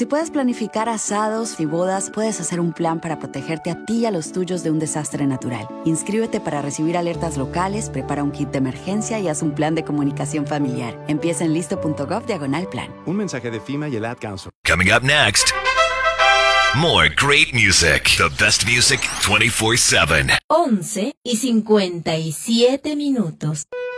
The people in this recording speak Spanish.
Si puedes planificar asados y bodas, puedes hacer un plan para protegerte a ti y a los tuyos de un desastre natural. Inscríbete para recibir alertas locales, prepara un kit de emergencia y haz un plan de comunicación familiar. Empieza en listo.gov/plan. Un mensaje de FEMA y el Ad Council. Coming up next, more great music. The best music 24/7. 11:57.